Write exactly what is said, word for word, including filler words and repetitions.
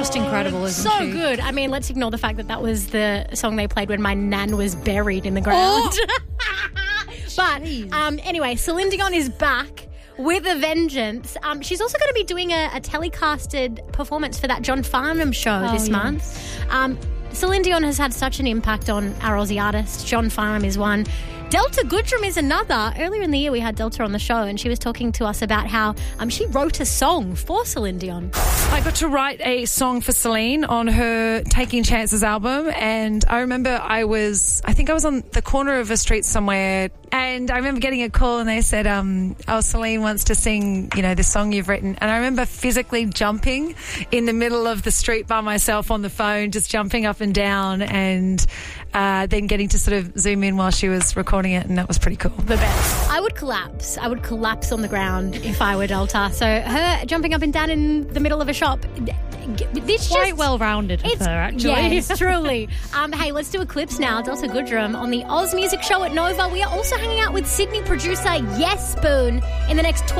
just incredible, isn't so she? So good. I mean, let's ignore the fact that that was the song they played when my nan was buried in the ground. Oh. But um, anyway, Celine Dion is back with a vengeance. Um, she's also going to be doing a, a telecasted performance for that John Farnham show oh, this yes. month. Um, Celine Dion has had such an impact on our Aussie artists. John Farnham is one. Delta Goodrem is another. Earlier in the year, we had Delta on the show, and she was talking to us about how um, she wrote a song for Celine Dion. I got to write a song for Celine on her Taking Chances album, and I remember I was, I think I was on the corner of a street somewhere, and I remember getting a call, and they said, um, oh, Celine wants to sing, you know, this song you've written. And I remember physically jumping in the middle of the street by myself on the phone, just jumping up and down, and uh, then getting to sort of zoom in while she was recording it, and that was pretty cool. The best. I would collapse. I would collapse on the ground if I were Delta. So her jumping up and down in the middle of a shop, this Quite just, well-rounded of her, actually. Yes, truly. Um, hey, let's do a clips now. Delta Goodrem on the Oz Music Show at Nova. We are also hanging out with Sydney producer Yes Spoon in the next twenty